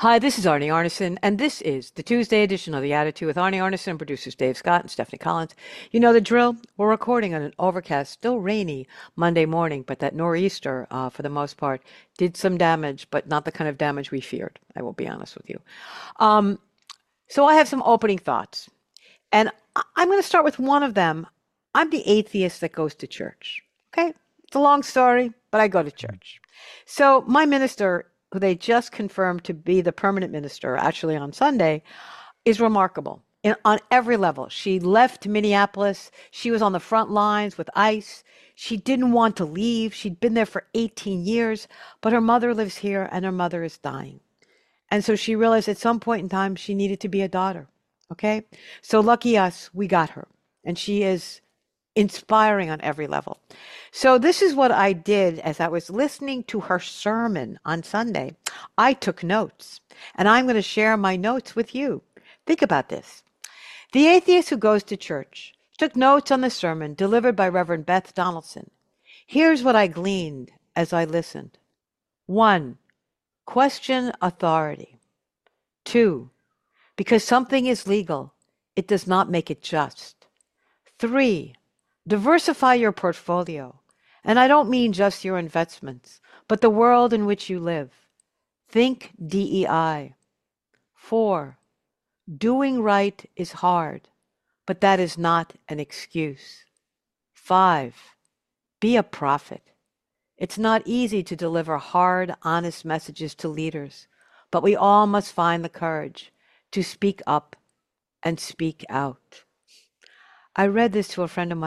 Hi, this is Arnie Arneson, and this is the Tuesday edition of The Attitude with Arnie Arneson, producers Dave Scott and Stephanie Collins. You know the drill. We're recording on an overcast, still rainy Monday morning, but that nor'easter, for the most part, did some damage, but not the kind of damage we feared. I will be honest with you. Um, so I have some opening thoughts, and I'm going to start with one of them. I'm the atheist that goes to church. Okay, it's a long story, but I go to church. So my minister, who they just confirmed to be the permanent minister, actually on Sunday, is remarkable on every level. She left Minneapolis. She was on the front lines with ICE. She didn't want to leave. She'd been there for 18 years, but her mother lives here and her mother is dying. And so she realized at some point in time she needed to be a daughter. Okay? So lucky us, we got her. And she is inspiring on every level. So this is what I did as I was listening to her sermon on Sunday. I took notes, and I'm going to share my notes with you. Think about this. The atheist who goes to church took notes on the sermon delivered by Reverend Beth Donaldson. Here's what I gleaned as I listened. 1. Question authority. 2. Because something is legal, it does not make it just. 3. Diversify your portfolio. And I don't mean just your investments, but the world in which you live. Think DEI. 4. Doing right is hard, but that is not an excuse. 5. Be a prophet. It's not easy to deliver hard, honest messages to leaders, but we all must find the courage to speak up and speak out. I read this to a friend of mine.